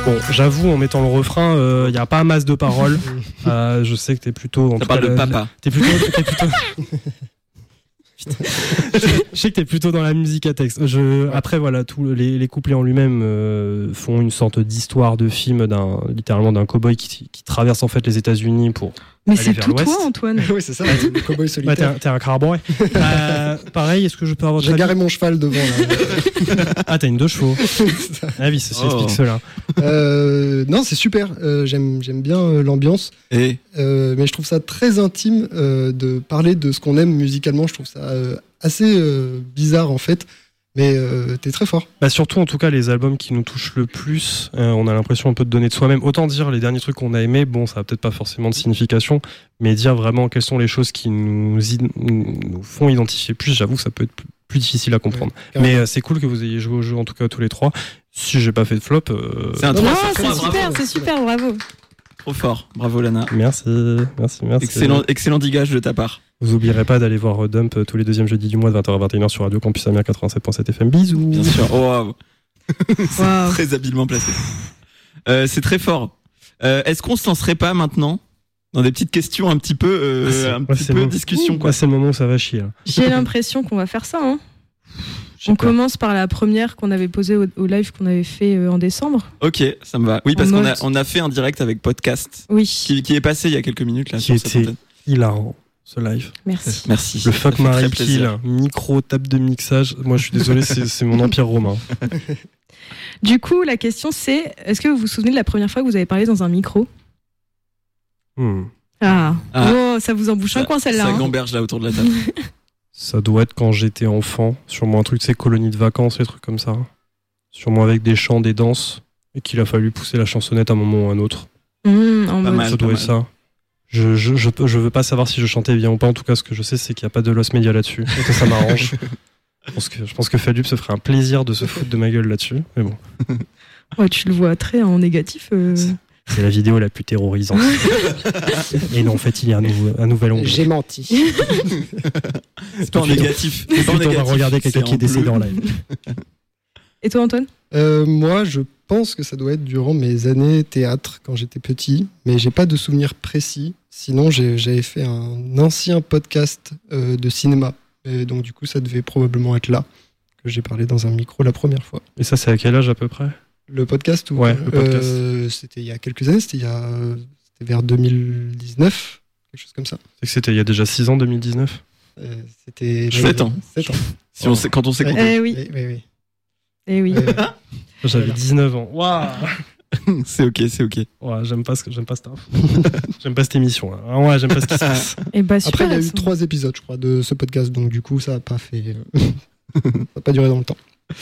Bon, j'avoue, en mettant le refrain, y a pas masse de paroles. Je sais que t'es plutôt... Ça parle de papa. T'es plutôt... Je sais que t'es plutôt dans la musique à texte. Après, voilà, tous les couplets en lui-même font une sorte d'histoire de film littéralement d'un cow-boy qui traverse en fait les États-Unis pour. Mais c'est tout toi, Antoine. Oui, c'est ça, le cow-boy solitaire. T'es un cowboy. Pareil, est-ce que je peux avoir votre J'ai avis ? garé mon cheval devant là. Ah, t'as une 2 chevaux. Ah oui, ça explique cela. Non, c'est super. J'aime bien l'ambiance. Mais je trouve ça très intime de parler de ce qu'on aime musicalement. Je trouve ça assez bizarre en fait. Mais t'es très fort. Bah surtout, en tout cas, les albums qui nous touchent le plus, on a l'impression un peu de donner de soi-même. Autant dire les derniers trucs qu'on a aimés, bon, ça a peut-être pas forcément de signification, mais dire vraiment quelles sont les choses qui nous font identifier plus, j'avoue que ça peut être plus difficile à comprendre. Ouais, mais c'est cool que vous ayez joué au jeu, en tout cas tous les trois. Si j'ai pas fait de flop... C'est un c'est super, bravo. Trop fort, bravo Lana. Merci. Excellent digage de ta part. Vous oublierez pas d'aller voir Dump tous les deuxièmes jeudis du mois de 20h à 21h sur Radio Campus Amiens 87.7 FM. Bisous. Bien sûr. Wow. C'est très habilement placé. C'est très fort. Est-ce qu'on se lancerait pas maintenant dans des petites questions un petit peu, discussion quoi. C'est le moment où ça va chier. Là. J'ai l'impression qu'on va faire ça. Hein. On commence par la première qu'on avait posée au live qu'on avait fait en décembre. Ok, ça me va. Oui, parce qu'on a fait un direct avec podcast. Oui. Qui est passé il y a quelques minutes là. Qui était hilarant. Ce live. Merci. Le fuck Marie Kill, micro, table de mixage. Moi, je suis désolé, c'est mon empire romain. Du coup, la question c'est, est-ce que vous vous souvenez de la première fois que vous avez parlé dans un micro ? Oh, ça vous embouche un coin celle-là. Ça gamberge là autour de la table. Ça doit être quand j'étais enfant. Sûrement un truc, c'est colonie de vacances, des trucs comme ça. Sûrement avec des chants, des danses. Et qu'il a fallu pousser la chansonnette à un moment ou à un autre. Ça doit être ça. Je veux pas savoir si je chantais bien ou pas. En tout cas, ce que je sais, c'est qu'il n'y a pas de loss média là-dessus. Et ça m'arrange. Je pense que Fallup se ferait un plaisir de se foutre de ma gueule là-dessus. Mais bon. Ouais, tu le vois très en négatif. C'est la vidéo la plus terrorisante. Et non, en fait, il y a un nouvel onglet. J'ai menti. C'est pas en négatif. On va regarder quelqu'un qui est décédé en live. Et toi, Antoine ? Moi, je pense que ça doit être durant mes années théâtre, quand j'étais petit, mais j'ai pas de souvenir précis. Sinon, j'avais fait un ancien podcast de cinéma. Et donc, du coup, ça devait probablement être là que j'ai parlé dans un micro la première fois. Et ça, c'est à quel âge à peu près ? Le podcast Ouais, le podcast. C'était il y a quelques années, c'était vers 2019, quelque chose comme ça. C'est que c'était il y a déjà 6 ans, 2019 C'était 7 ans. 7 ans. Quand on s'est compté. Oui. Oui. J'avais 19 ans. Waouh. C'est ok. Ouais, j'aime pas cette j'aime pas cette émission là. Ouais, j'aime pas ce qui se passe. Et bah, super, après, il y a eu 3 épisodes, je crois, de ce podcast, donc du coup, ça a pas fait. Ça a pas duré dans le temps.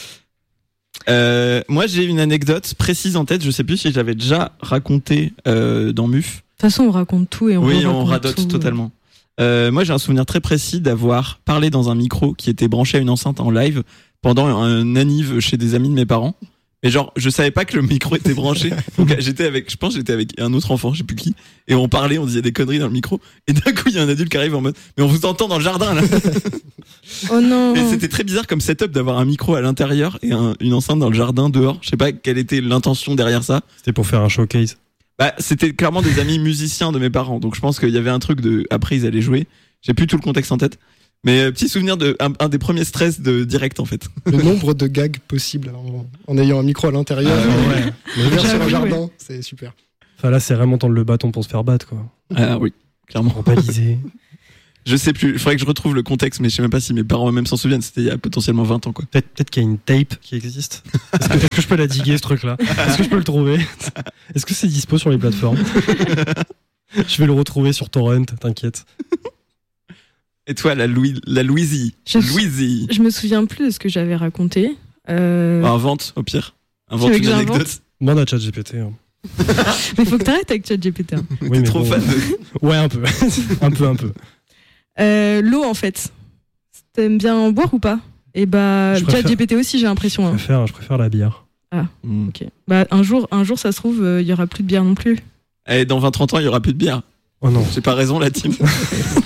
Moi, j'ai une anecdote précise en tête. Je sais plus si j'avais déjà raconté dans MUF. De toute façon, on raconte tout et on radote tout, totalement. Moi, j'ai un souvenir très précis d'avoir parlé dans un micro qui était branché à une enceinte en live pendant un anniv chez des amis de mes parents. Mais genre, je savais pas que le micro était branché. Donc, j'étais avec un autre enfant, je sais plus qui. Et on parlait, on disait des conneries dans le micro. Et d'un coup, il y a un adulte qui arrive en mode, mais on vous entend dans le jardin, là. Oh non. Et c'était très bizarre comme setup d'avoir un micro à l'intérieur et une enceinte dans le jardin dehors. Je sais pas quelle était l'intention derrière ça. C'était pour faire un showcase. Bah, c'était clairement des amis musiciens de mes parents. Donc, je pense qu'il y avait un truc après, ils allaient jouer. J'ai plus tout le contexte en tête. Mais petit souvenir un des premiers stress de direct en fait. Le nombre de gags possibles en ayant un micro à l'intérieur. Mais sur un jardin, c'est super. Enfin là, c'est vraiment tendre le bâton pour se faire battre quoi. Ah oui, clairement. Pour pas liser. Je sais plus, il faudrait que je retrouve le contexte, mais je sais même pas si mes parents eux-mêmes s'en souviennent. C'était il y a potentiellement 20 ans quoi. Peut-être qu'il y a une tape qui existe. Est-ce que je peux la diguer ce truc-là ? Est-ce que je peux le trouver ? Est-ce que c'est dispo sur les plateformes ? Je vais le retrouver sur Torrent, t'inquiète. Et toi, la Louisie. Je me souviens plus de ce que j'avais raconté. Invente, au pire. Invente une anecdote. Demande à ChatGPT. Hein. Mais faut que t'arrêtes avec ChatGPT. Hein. Oui, t'es trop fan de... Ouais, un peu. un peu. L'eau, en fait. T'aimes bien boire ou pas ? Et bah, ChatGPT aussi, j'ai l'impression. Je préfère la bière. Ah, ok. Bah, un jour, ça se trouve, il y aura plus de bière non plus. Et dans 20-30 ans, il y aura plus de bière. Oh non. J'ai pas raison, la team.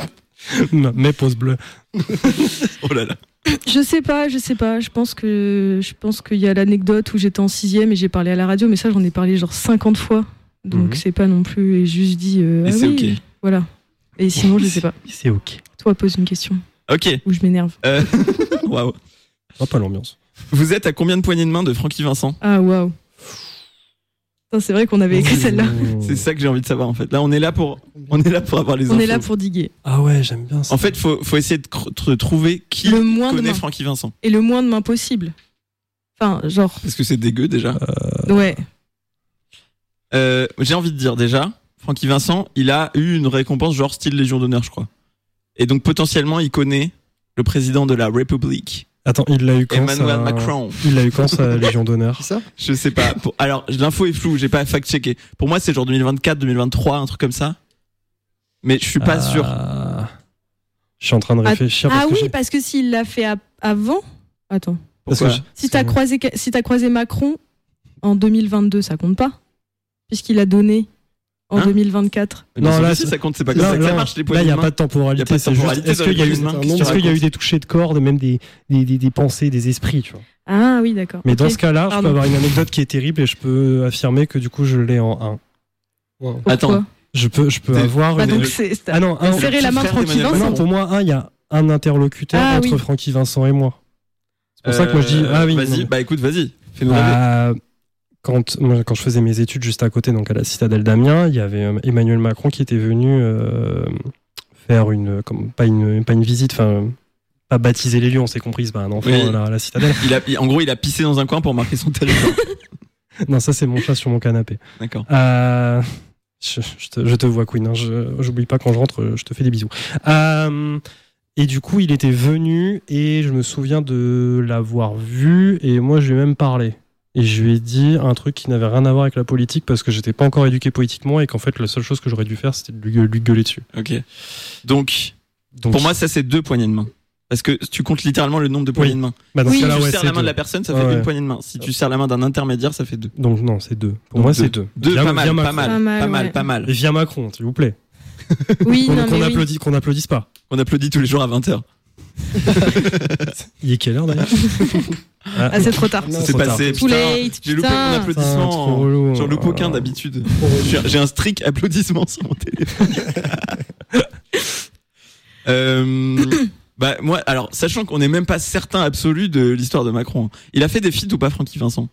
Mais pause bleue. Oh là là. Je sais pas. Je pense qu'il y a l'anecdote où j'étais en 6e et j'ai parlé à la radio, mais ça, j'en ai parlé genre 50 fois. Donc, c'est pas non plus. Et juste dit. Et c'est ok. Voilà. Et sinon, je sais pas. C'est ok. Toi, pose une question. Ok. Où je m'énerve. Waouh. Pas l'ambiance. Vous êtes à combien de poignées de main de Francky Vincent? Ah, waouh. C'est vrai qu'on avait écrit celle-là. C'est ça que j'ai envie de savoir en fait. Là, on est là pour avoir les infos. On est là pour diguer. Ah ouais, j'aime bien ça. En fait, faut essayer de trouver qui connaît Francky Vincent. Et le moins de mains possible. Enfin, genre. Parce que c'est dégueu déjà. Ouais. J'ai envie de dire déjà, Francky Vincent, il a eu une récompense genre style Légion d'honneur, je crois. Et donc potentiellement, il connaît le président de la République. Attends, il l'a eu quand Emmanuel Macron. Il l'a eu quand sa Légion d'honneur? C'est ça? Je sais pas. Alors, l'info est floue, j'ai pas fact-checké. Pour moi, c'est genre 2024, 2023, un truc comme ça. Mais je suis pas sûr. Je suis en train de réfléchir. Parce que s'il l'a fait avant. Attends. Pourquoi? Si t'as croisé Macron en 2022, ça compte pas? Puisqu'il a donné en 2024. Non, là, ça compte, c'est pas comme ça que ça marche, les poignées de main. Là, il n'y a pas de temporalité. Est-ce qu'il y a eu des touchés de cordes, même des pensées, des esprits, tu vois? Ah oui, d'accord. Mais dans ce cas-là, je peux avoir une anecdote qui est terrible et je peux affirmer que du coup, je l'ai en 1. Wow. Attends. Je peux avoir donc serrer la main de Francky Vincent. Non, pour moi, il y a un interlocuteur entre Francky Vincent et moi. C'est pour ça que moi je dis oui. Vas-y, écoute, vas-y. Fais-nous rêver. Quand je faisais mes études juste à côté, donc à la Citadelle d'Amiens, il y avait Emmanuel Macron qui était venu faire pas une visite, enfin pas baptiser les lieux, on s'est compris, c'est pas un enfant à la Citadelle. En gros, il a pissé dans un coin pour marquer son territoire. Non, ça c'est mon chat sur mon canapé. D'accord. Je te vois, Queen. Hein, j'oublie pas quand je rentre, je te fais des bisous. Et du coup, il était venu et je me souviens de l'avoir vu et moi je lui ai même parlé. Et je lui ai dit un truc qui n'avait rien à voir avec la politique parce que j'étais pas encore éduqué politiquement et qu'en fait la seule chose que j'aurais dû faire c'était de lui gueuler dessus. Ok. Donc pour moi ça c'est 2 poignées de main. Parce que tu comptes littéralement le nombre de poignées de main. Si tu serres la main de la personne, ça fait une poignée de main. Si tu serres la main d'un intermédiaire, ça fait 2. Donc non, c'est 2. Pour moi, c'est 2. 2, pas mal. Et via Macron, s'il vous plaît. Oui, qu'on applaudisse pas. On applaudit tous les jours à 20h. Il est quelle heure d'ailleurs? C'est trop tard. C'est passé. J'ai loupé mon applaudissement. J'en loupe aucun d'habitude. J'ai un strict applaudissement sur mon téléphone. Moi, alors, sachant qu'on n'est même pas certain absolu de l'histoire de Macron, il a fait des feats ou pas, Francky Vincent?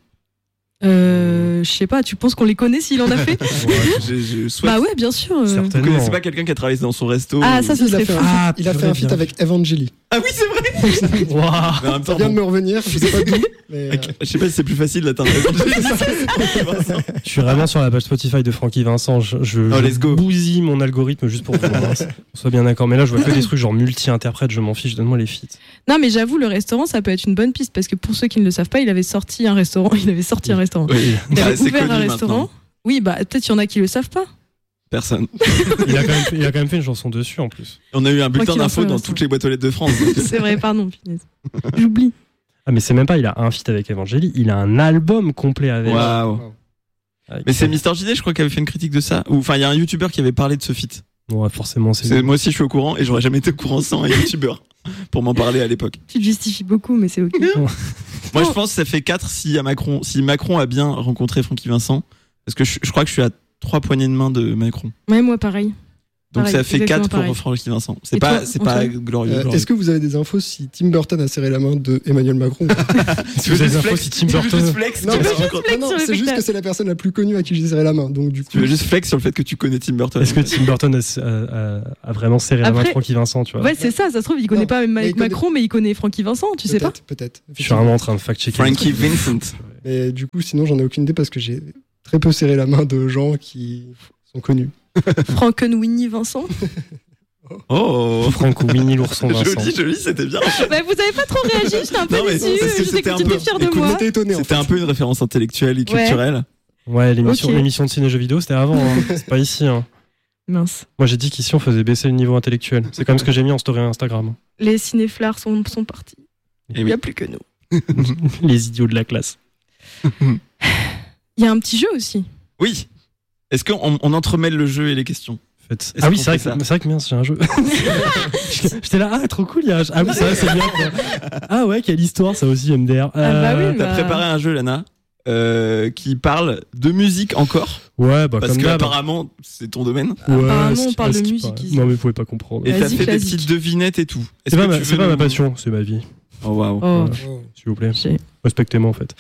Je sais pas, tu penses qu'on les connaît s'il en a fait? Je souhaite. Bah ouais, bien sûr. Vous connaissez pas quelqu'un qui a travaillé dans son resto? Ah, ça serait fou. Il a fait un feat avec Evangélie. Ah oui, c'est vrai. Wow. Ça vient de me revenir, je sais pas d'où. Je sais pas si c'est plus facile d'atteindre Evangélie. Je suis vraiment sur la page Spotify de Francky Vincent. Je bousille mon algorithme juste pour qu'on soit bien d'accord. Mais là, je vois que des trucs genre multi-interprète, je m'en fiche, donne-moi les feats. Non, mais j'avoue, le restaurant, ça peut être une bonne piste parce que pour ceux qui ne le savent pas, il avait sorti un restaurant. Oui. Il avait ouvert un restaurant. Maintenant. Oui, bah peut-être il y en a qui le savent pas. Personne. Il a quand même fait une chanson dessus en plus. On a eu un bulletin d'infos dans toutes les boîtes aux lettres de France. C'est vrai, pardon, punaise. J'oublie. Ah mais c'est même pas, il a un feat avec Evangélie, il a un album complet avec. Waouh. Mais c'est Mister JD, je crois, qui avait fait une critique de ça. Ou enfin, il y a un YouTuber qui avait parlé de ce feat. Ouais, forcément, moi aussi, je suis au courant et j'aurais jamais été au courant sans un YouTuber pour m'en parler à l'époque. Tu te justifies beaucoup, mais c'est ok. Moi, je pense que ça fait 4 si Macron a bien rencontré Francky Vincent, parce que je crois que je suis à 3 poignées de main de Macron. Ouais, moi pareil. Donc ça fait 4 pour Francky Vincent. C'est pas glorieux. Est-ce que vous avez des infos si Tim Burton a serré la main de Emmanuel Macron? Tu veux des infos si Tim Burton Non, c'est juste que c'est la personne la plus connue à qui j'ai serré la main. Donc du coup. Tu veux juste flex sur le fait que tu connais Tim Burton? Est-ce que Tim Burton a vraiment serré la main de Francky Vincent, tu vois? Ouais, c'est ça se trouve il connaît pas Macron, mais il connaît Francky Vincent, tu sais pas? Peut-être. Je suis vraiment en train de fact-checker. Frankie Vincent. Mais du coup, sinon j'en ai aucune idée parce que j'ai très peu serré la main de gens qui sont connus. Frankenweenie Vincent. Oh, Franck Winnie l'ourson Vincent. Joli, c'était bien. Bah, vous avez pas trop réagi, j'étais un peu déçue. J'étais un peu fière de moi. C'était un peu une référence intellectuelle et culturelle. Ouais, l'émission de ciné-jeux vidéo, c'était avant. Hein. C'est pas ici. Hein. Mince. Moi, j'ai dit qu'ici, on faisait baisser le niveau intellectuel. C'est quand même ce que j'ai mis en story Instagram. Les cinéflards sont partis. Il n'y a plus que nous. Les idiots de la classe. Il y a un petit jeu aussi. Oui. Est-ce qu'on entremêle le jeu et les questions? En fait. Ah oui, c'est vrai que mince, j'ai un jeu. J'étais là, trop cool, il y a un jeu. Ah oui, ça c'est bien. Ah ouais, quelle histoire, ça aussi, MDR. T'as préparé un jeu, Lana, qui parle de musique encore. Ouais, parce comme que apparemment, c'est ton domaine. Ouais, apparemment, on parle de musique ici. Non, mais vous pouvez pas comprendre. Et t'as fait des petites devinettes et tout. C'est pas ma passion, c'est ma vie. Oh waouh. S'il vous plaît. Respectez-moi en fait.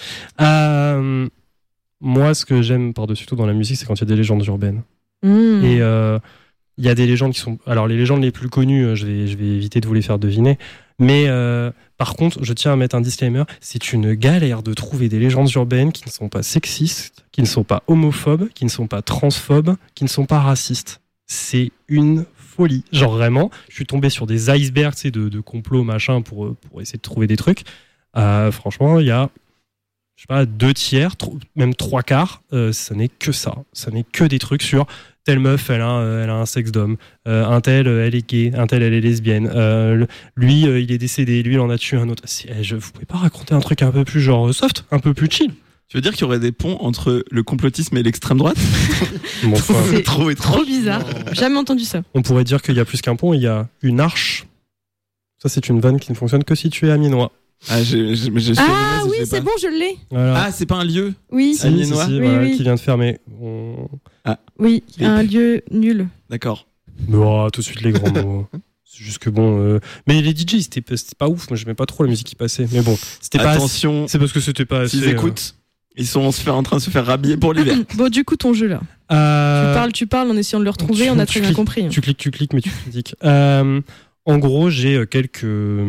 Moi, ce que j'aime par-dessus tout dans la musique, c'est quand il y a des légendes urbaines. Et il y a des légendes qui sont... Alors, les légendes les plus connues, je vais éviter de vous les faire deviner. Mais par contre, je tiens à mettre un disclaimer. C'est une galère de trouver des légendes urbaines qui ne sont pas sexistes, qui ne sont pas homophobes, qui ne sont pas transphobes, qui ne sont pas racistes. C'est une folie. Genre vraiment, je suis tombé sur des icebergs de complots, machin, pour essayer de trouver des trucs. Franchement, il y a... je sais pas, 2/3, même 3/4, ça n'est que ça. Ça n'est que des trucs sur telle meuf, elle a un sexe d'homme, un tel, elle est gay, un tel, elle est lesbienne, lui, il est décédé, lui, il en a tué un autre. Vous pouvez pas raconter un truc un peu plus genre soft, un peu plus chill? Tu veux dire qu'il y aurait des ponts entre le complotisme et l'extrême droite? C'est trop bizarre. Jamais entendu ça. On pourrait dire qu'il y a plus qu'un pont, il y a une arche. Ça, c'est une vanne qui ne fonctionne que si tu es amiénois. Oui, c'est bon, je l'ai. Voilà. Ah, c'est pas un lieu? Oui. Amiénois, qui vient de fermer. Oui, un lieu nul. D'accord. Tout de suite les grands mots. C'est juste que bon. Mais les DJ, c'était pas ouf. Moi, j'aimais pas trop la musique qui passait. Mais bon, c'était pas. Attention. C'est parce que c'était pas assez. S'ils écoutent, ils sont en train de se faire rhabiller pour l'hiver. Bon, du coup, ton jeu là. Tu parles en essayant de le retrouver. On a très bien compris. Tu cliques, mais tu critiques. En gros, j'ai quelques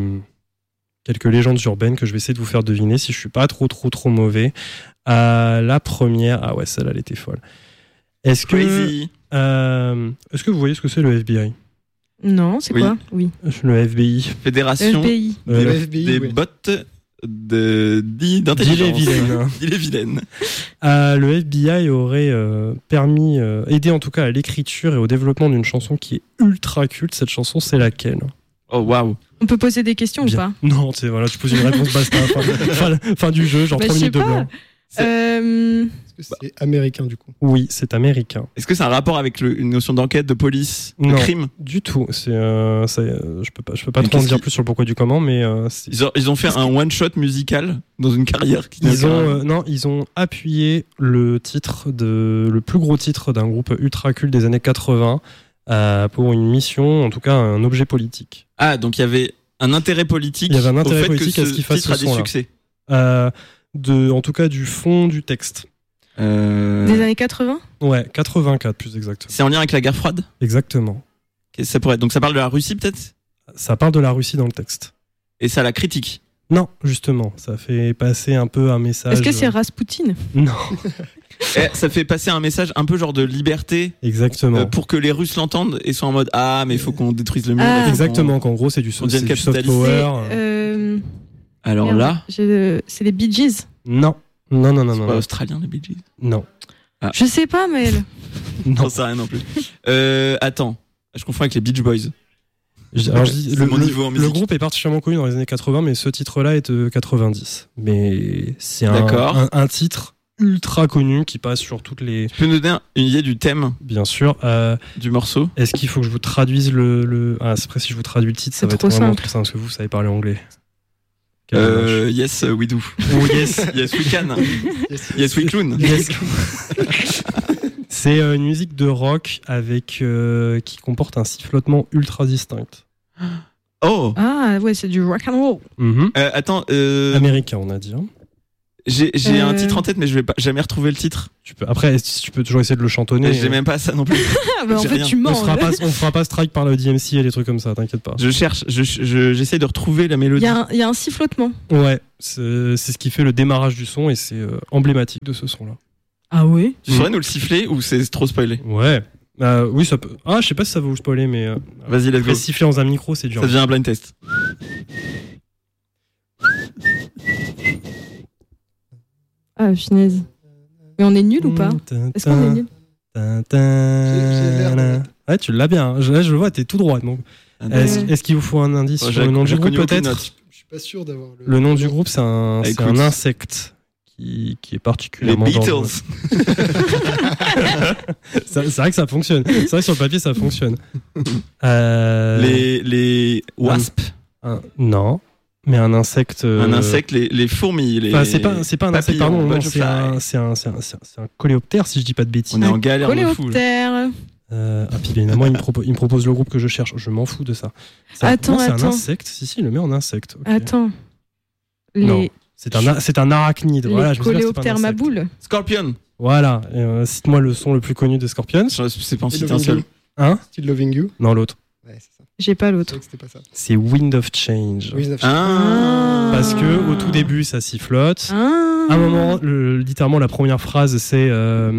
légendes urbaines que je vais essayer de vous faire deviner si je suis pas trop mauvais. La première, celle-là, elle était folle. Est-ce que vous voyez ce que c'est le FBI? Non, c'est quoi? Oui. Le FBI. Fédération des bots d'intelligence. Dis-les-vilaines. Le FBI aurait aidé en tout cas à l'écriture et au développement d'une chanson qui est ultra culte. Cette chanson, c'est laquelle? Oh waouh. On peut poser des questions ou pas? Non, tu poses une réponse basta. Fin du jeu, genre 3 minutes de blanc. Est-ce que c'est américain du coup? Oui, c'est américain. Est-ce que c'est un rapport avec une notion d'enquête, de police, de crime? Du tout. Je peux pas trop en dire plus sur le pourquoi du comment, mais ils ont fait un one shot musical dans une carrière. Ils ont appuyé le plus gros titre d'un groupe ultra culte des années 80 pour une mission, en tout cas un objet politique. Ah, donc il y avait un intérêt politique. Il y avait un intérêt politique à ce qu'il fasse ce son-là. Succès. En tout cas du fond du texte. Des années 80? Ouais, 84 plus exactement. C'est en lien avec la guerre froide? Exactement. Ça pourrait être. Donc ça parle de la Russie peut-être? Ça parle de la Russie dans le texte. Et ça la critique? Non, justement, ça fait passer un peu un message. Est-ce que c'est Raspoutine? Non. Ça fait passer un message un peu genre de liberté. Exactement. Pour que les Russes l'entendent et soient en mode mais il faut qu'on détruise le mur. Exactement, qu'en gros c'est du soft power. Alors là, c'est les Bee Gees? Non. C'est pas australien les Bee Gees? Non. Je sais pas, Maël. Non, ça rien non plus. Attends, je confonds avec les Beach Boys. Le groupe est particulièrement connu dans les années 80, mais ce titre-là est de 90. Mais c'est un titre ultra connu qui passe sur toutes les... Tu peux nous donner une idée du thème? Bien sûr. Du morceau? Est-ce qu'il faut que je vous traduise c'est après si je vous traduis le titre, ça va être vraiment très simple parce que vous savez parler anglais. Yes, we do. Yes, we can. Yes, we clown. Yes. C'est une musique de rock qui comporte un sifflotement ultra distinct. Oh. Ah ouais, c'est du rock and roll. Attends. Américain, on a dit. Hein. J'ai un titre en tête, mais je vais jamais retrouver le titre. Après, tu peux toujours essayer de le chantonner. J'ai même pas ça non plus. En fait, tu mens. On fera pas strike par le DMC et des trucs comme ça, t'inquiète pas. Je cherche, j'essaie de retrouver la mélodie. Il y a un sifflotement. Ouais, c'est ce qui fait le démarrage du son et c'est emblématique de ce son-là. Ah ouais? Tu saurais nous le siffler ou c'est trop spoilé? Ouais. Oui, ça peut. Ah, je sais pas si ça va vous spoiler, mais. Vas-y, let's go. Siffler dans un micro, c'est dur. Ça devient un blind test. Ah, finesse. Mais on est nul ou pas? Est-ce qu'on est nul? Ouais, tu l'as bien. Là, je vois, t'es tout droit. Donc, est-ce qu'il vous faut un indice sur le nom du groupe, peut-être? Je suis pas sûr d'avoir le nom du groupe, c'est un insecte qui est particulièrement les Beatles. dangereux. C'est vrai que ça fonctionne. C'est vrai que sur le papier ça fonctionne. Les wasps. Non, mais un insecte. Un insecte, les fourmis. Enfin, c'est pas un insecte, pardon. Non, c'est un coléoptère si je dis pas de bêtises. On est en galère de fou. Coléoptère. Puis évidemment, il me propose le groupe que je cherche. Je m'en fous de ça. Attends. C'est un insecte. Si, il le met en insecte. Okay. Attends. Non, c'est un arachnide. Voilà, coléoptère ma boule. Scorpion. Voilà. Cite-moi le son le plus connu de Scorpions. C'est pas en citer un seul. Hein? Still Loving You. Non, l'autre. Ouais, c'est ça. J'ai pas l'autre. C'est Wind of Change. Ah. Parce que au tout début, ça sifflote. À un moment, littéralement, la première phrase, c'est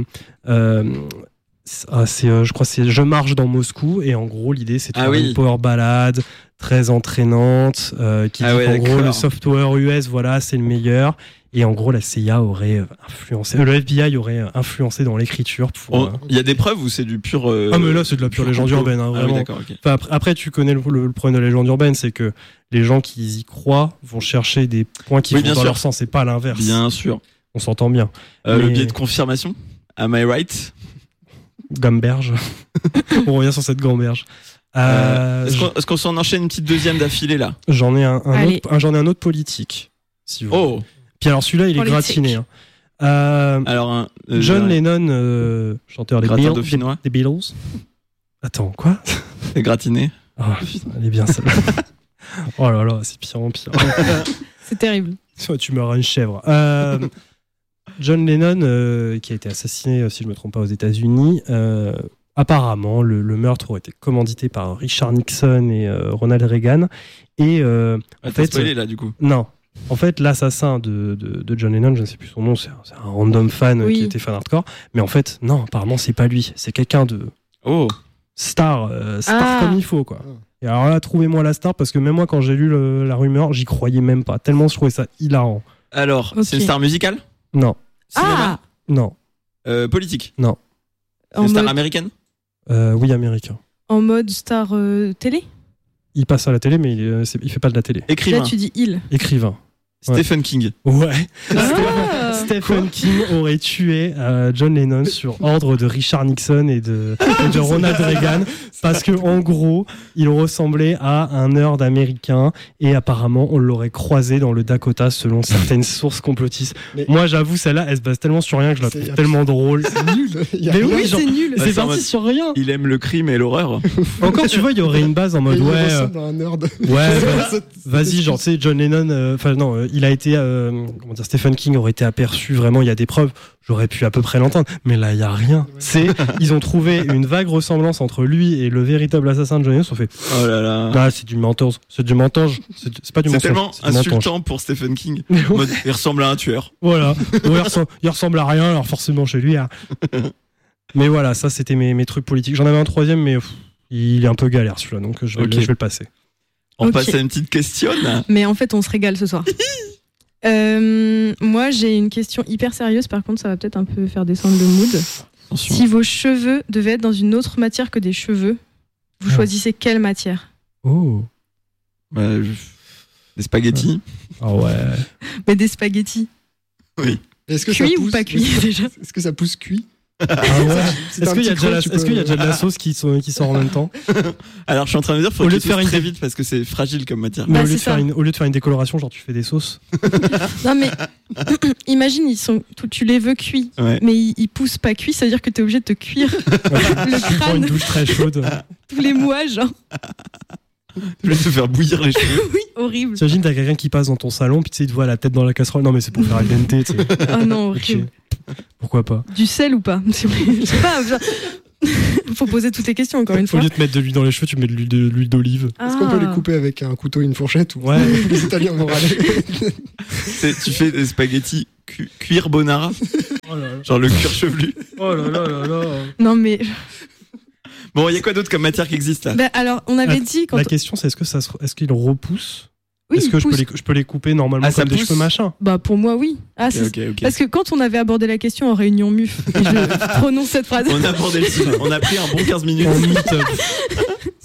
je crois c'est Je marche dans Moscou, et en gros l'idée c'est une power ballade très entraînante qui dit qu'en gros le software US c'est le meilleur, et en gros la CIA aurait influencé, le FBI aurait influencé dans l'écriture pour. Il y a des preuves ou c'est du pur mais là c'est de la pure légende urbaine vraiment. D'accord, okay. Enfin, après tu connais le problème de la légende urbaine, c'est que les gens qui y croient vont chercher des points qui vont dans leur sens, c'est pas l'inverse. Bien sûr, on s'entend bien. Le biais de confirmation, am I right? Gamberge. On revient sur cette gamberge. Est-ce qu'on s'en enchaîne une petite deuxième d'affilée là? J'en ai un autre politique. Si vous voulez. Puis alors celui-là, il est gratiné. Alors John Lennon, chanteur des Beatles. Attends, quoi? C'est gratiné. Oh putain, elle est bien celle-là. Oh là là, c'est pire en pire. C'est terrible. Tu meurs une chèvre. John Lennon, qui a été assassiné, si je ne me trompe pas, aux États-Unis. Apparemment, le meurtre aurait été commandité par Richard Nixon et Ronald Reagan. Et en fait, spoilé là du coup. Non. En fait, l'assassin de John Lennon, je ne sais plus son nom, c'est un random fan qui était fan hardcore. Mais en fait, non, apparemment, c'est pas lui. C'est quelqu'un de star comme il faut, quoi. Et alors là, trouvez-moi la star, parce que même moi, quand j'ai lu la rumeur, j'y croyais même pas. Tellement je trouvais ça hilarant. Alors, c'est une star musicale? Non. Cinéma? Non. Politique? Non. C'est une star américaine? Oui, américain. En mode star télé? Il passe à la télé, mais il fait pas de la télé. Écrivain? Là, tu dis il. Écrivain. Stephen King. Ouais. Stephen King aurait tué John Lennon sur ordre de Richard Nixon et de Ronald Reagan, parce que en gros, il ressemblait à un nerd américain, et apparemment on l'aurait croisé dans le Dakota selon certaines sources complotistes. Moi, j'avoue, celle-là, elle se base tellement sur rien que je la trouve tellement drôle. C'est nul. Mais oui, c'est nul. C'est parti sur rien. Il aime le crime et l'horreur. Encore, tu vois, il y aurait une base en mode il ressemble à un nerd. Ouais. Vas-y, genre tu sais, John Lennon. Enfin non. Il a été, Stephen King aurait été aperçu, vraiment, il y a des preuves, j'aurais pu à peu près l'entendre, mais là il y a rien. Ils ont trouvé une vague ressemblance entre lui et le véritable assassin de John Lennon, ils ont fait oh là là. Ah, c'est du mentage, c'est pas du mensonge. C'est tellement insultant pour Stephen King. Il ressemble à un tueur. Voilà, il ressemble à rien, alors forcément chez lui. Hein. Mais voilà, ça c'était mes trucs politiques. J'en avais un troisième, mais il est un peu galère celui-là, donc je vais le passer. On passe à une petite question. Mais en fait, on se régale ce soir. Moi, j'ai une question hyper sérieuse. Par contre, ça va peut-être un peu faire descendre le mood. Attention. Si vos cheveux devaient être dans une autre matière que des cheveux, vous choisissez quelle matière? Des spaghettis. Ah ouais. Mais des spaghettis. Oui. Est-ce que cuit ça pousse, ou pas cuit déjà? Est-ce que ça pousse cuit? Ah ouais. Est-ce qu'il y a déjà de la sauce qui sort en même temps? Alors je suis en train de me dire, faut que tu fasses très vite parce que c'est fragile comme matière. Mais au lieu de faire une décoloration, genre tu fais des sauces. Non mais imagine, tu les veux cuits, mais ils poussent pas cuits, ça veut dire que t'es obligé de te cuire le crâne. Tu prends une douche très chaude tous les mois, genre. Je vais te faire bouillir les cheveux. Oui, horrible. T'imagines, t'as quelqu'un qui passe dans ton salon, puis tu sais, il te voit la tête dans la casserole. Non, mais c'est pour faire al dente, tu sais. Oh non, horrible. Pourquoi pas? Du sel ou pas? Je sais pas. Faut poser toutes les questions encore une fois. Au lieu de mettre de l'huile dans les cheveux, tu mets de l'huile d'olive. Est-ce qu'on peut les couper avec un couteau et une fourchette ou ouais. Les Italiens vont râler. Tu fais des spaghettis cuir bonara. Oh là là. Genre le cuir chevelu. Oh là là là là. Non mais. Bon, il y a quoi d'autre comme matière qui existe là? Bah, alors, on avait dit la question, c'est est-ce qu'ils repoussent? Oui, est-ce que je peux les couper normalement comme des cheveux machin? Bah pour moi oui. Okay. Parce que quand on avait abordé la question en réunion MUF, et je prononce cette phrase. On a abordé le sujet. On a pris un bon 15 minutes.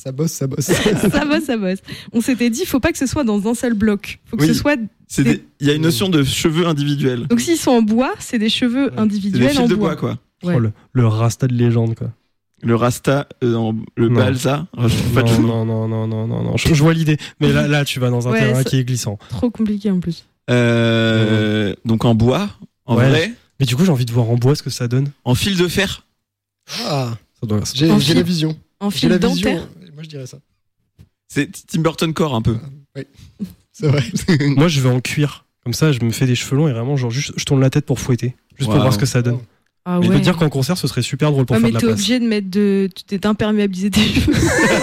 Ça bosse. Ça bosse. On s'était dit, faut pas que ce soit dans un seul bloc. Faut que ce soit. Il y a une notion de cheveux individuels. Donc s'ils sont en bois, c'est des cheveux individuels c'est des fils de bois, quoi. Ouais. Oh, le rasta de légende, quoi. Le rasta, le balsa. Non, je vois l'idée. Mais là, tu vas dans un terrain qui est glissant. Trop compliqué en plus. Donc en bois, en vrai. Mais du coup, j'ai envie de voir en bois ce que ça donne. En fil de fer. Ah, j'ai la vision. En fil dentaire. Moi, je dirais ça. C'est Tim Burton Core un peu. Oui, c'est vrai. Moi, je vais en cuir. Comme ça, je me fais des cheveux longs et vraiment, genre, juste, je tourne la tête pour fouetter. Juste pour voir ce que ça donne. Ah mais je veux dire qu'en concert, ce serait super drôle pour faire de la place. Mais t'es obligé de mettre d'imperméabiliser tes cheveux.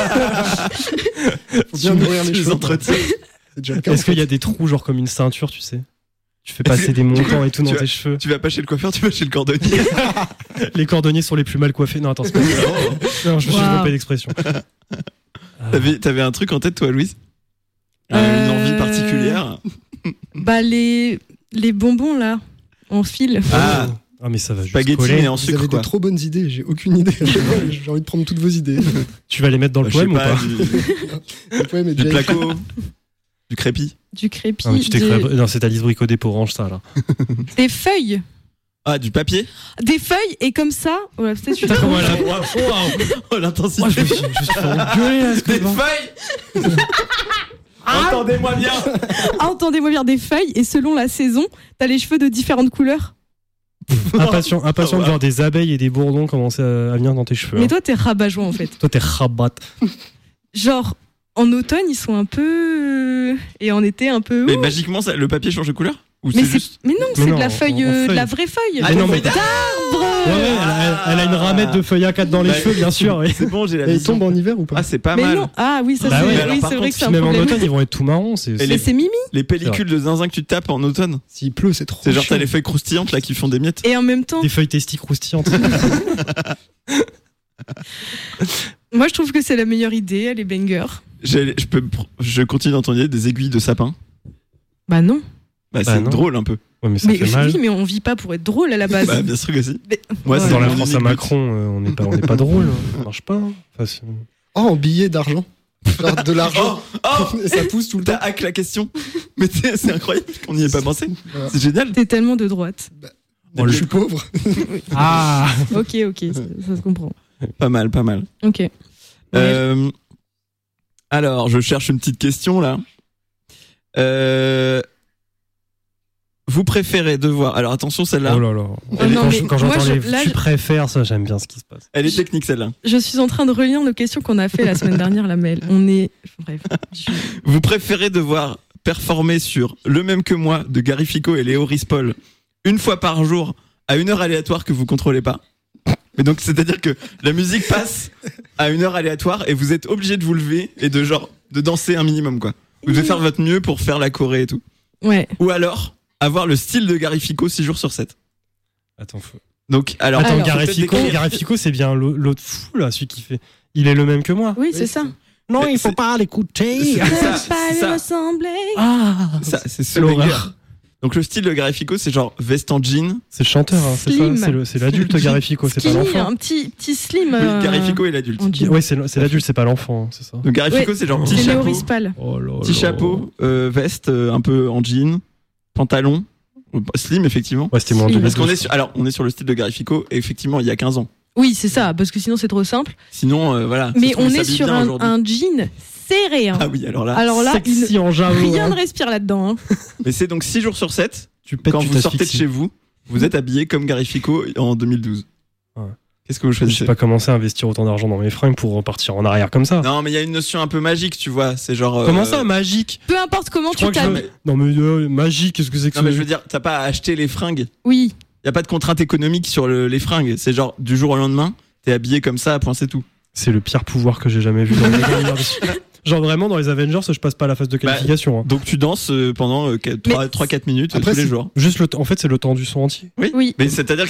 Faut bien nourrir les entretiens. Est-ce qu'il y a des trous, genre comme une ceinture, tu sais? Tu fais passer des montants et tout dans tes cheveux. Tu vas pas chez le coiffeur, tu vas chez le cordonnier. Les cordonniers sont les plus mal coiffés. Non, attends, c'est pas ça. Non, je veux pas d'expression. T'avais un truc en tête, toi, Louise? Une envie particulière? Bah, les bonbons, là, en fil. Ah, mais ça va juste spaghetti coller. Mais en sucre, vous avez de trop bonnes idées, j'ai aucune idée. J'ai envie de prendre toutes vos idées. Tu vas les mettre dans le poème ou pas? Le poème est du placo, du crépi. Du crépi. Non, c'est Alice Bricodé pour Orange, ça, là. Des feuilles. Ah, du papier? Des feuilles, et comme ça. Voilà, peut-être oh, l'intensité. Moi, je me suis juste fait engueuler, là, des feuilles. Entendez-moi bien. Entendez-moi bien, des feuilles, et selon la saison, t'as les cheveux de différentes couleurs. Impatient de voir des abeilles et des bourdons commencer à venir dans tes cheveux. Mais toi, t'es rabat-joie en fait. Toi, t'es rabat. Genre, en automne, ils sont un peu. Et en été, un peu. Mais magiquement, le papier change de couleur? Ou mais, juste... mais non, c'est de la feuille, de la vraie feuille. Ah non, mais d'arbre. Ouais, elle a une ramette de feuille A4 dans les cheveux, bien sûr. Oui. C'est bon, j'ai la vision. Et ils tombent en hiver ou pas? Ah, c'est pas mais mal. Non. Ah oui, ça c'est vrai que c'est un même problème. en automne, ils vont être tout marrons. Mais c'est Mimi. Les pellicules de zinzin que tu tapes en automne. S'il pleut, c'est trop. C'est genre, t'as les feuilles croustillantes là qui font des miettes. Et en même temps. Des feuilles testis croustillantes. Moi, je trouve que c'est la meilleure idée, elle est banger. Je continue d'entendre des aiguilles de sapin. Bah non. Bah c'est drôle un peu. Ouais, mais ça fait mal. Oui, mais on vit pas pour être drôle à la base. Bah bien sûr que si. Mais... Moi, c'est dans la France à Macron, on n'est pas drôle. Ça marche pas. Enfin, en billets d'argent. Genre de l'argent. Et ça pousse tout le temps. T'as hack la question. Mais c'est incroyable qu'on n'y ait pas pensé. Voilà. C'est génial. T'es tellement de droite. Je suis pauvre. Ah. Ok, ça se comprend. Pas mal. Ok. Alors, je cherche une petite question là. Vous préférez devoir... Alors attention celle-là. Oh là là. Quand j'entends tu préfères, ça j'aime bien ce qui se passe. Elle est technique celle-là. Je suis en train de relire nos questions qu'on a fait la semaine dernière, la mail. Bref. Vous préférez devoir performer sur Le Même Que Moi de Gary Fico et Léo Rispol une fois par jour à une heure aléatoire que vous contrôlez pas? Mais donc c'est-à-dire que la musique passe à une heure aléatoire et vous êtes obligé de vous lever et de danser un minimum quoi. Vous devez faire votre mieux pour faire la choré et tout. Ouais. Ou alors avoir le style de Gary Fico 6 jours sur 7. Attends, Gary Fico, c'est bien l'autre fou là, celui qui fait. Il est le même que moi. Oui, c'est ça. Non, il faut pas l'écouter. C'est pas ressembler. Ah, ça, c'est ce l'horreur. Donc le style de Gary Fico, c'est genre veste en jean. C'est le chanteur, hein, c'est ça. C'est l'adulte Gary Fico, c'est pas l'enfant. Un petit slim. Oui, Gary Fico est l'adulte. Oui, c'est l'adulte, c'est pas l'enfant, c'est ça. Donc Gary Fico, c'est genre petit chapeau. Petit chapeau, veste un peu en jean, pantalon, slim effectivement. Ouais, c'était moins parce qu'on on est sur le style de Gary Fico et effectivement il y a 15 ans. Oui, c'est ça, parce que sinon c'est trop simple. Sinon, voilà. Mais on est sur un jean serré. Hein. Ah oui, alors là rien ne respire là-dedans. Hein. Mais c'est donc 6 jours sur 7. Quand vous sortez de chez vous, vous êtes habillé comme Gary Fico en 2012. Ouais. Qu'est-ce que vous choisissez? Je n'ai pas commencé à investir autant d'argent dans mes fringues pour repartir en arrière comme ça. Non, mais il y a une notion un peu magique, tu vois. C'est genre. Comment ça, magique? Peu importe comment tu t'habilles. Non, mais magique, qu'est-ce que c'est que ça? Non, mais je veux dire, t'as pas à acheter les fringues. Oui. Il y a pas de contrainte économique sur les fringues. C'est genre, du jour au lendemain, t'es habillé comme ça, point, c'est tout. C'est le pire pouvoir que j'ai jamais vu dans les genre vraiment, dans les Avengers, je passe pas la phase de qualification. Donc tu danses pendant 3-4 minutes tous les jours. Juste en fait, c'est le temps du son entier. Oui. Mais c'est-à-dire